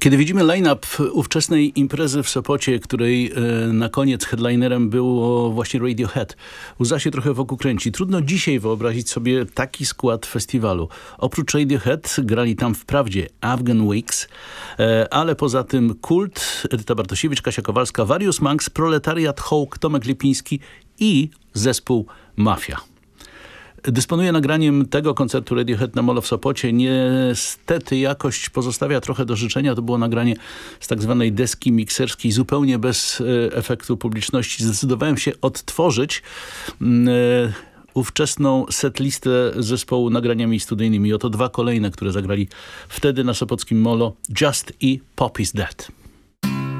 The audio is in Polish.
Kiedy widzimy line-up ówczesnej imprezy w Sopocie, której na koniec headlinerem było właśnie Radiohead, łza się trochę wokół kręci. Trudno dzisiaj wyobrazić sobie taki skład festiwalu. Oprócz Radiohead grali tam wprawdzie Afghan Wigs, ale poza tym Kult, Edyta Bartosiewicz, Kasia Kowalska, Various Monks, Proletariat, Hołk, Tomek Lipiński i zespół Mafia. Dysponuję nagraniem tego koncertu Radiohead na Molo w Sopocie. Niestety jakość pozostawia trochę do życzenia. To było nagranie z tak zwanej deski mikserskiej, zupełnie bez efektu publiczności. Zdecydowałem się odtworzyć ówczesną setlistę zespołu nagraniami studyjnymi. Oto dwa kolejne, które zagrali wtedy na sopockim Molo. Just i Pop is Dead.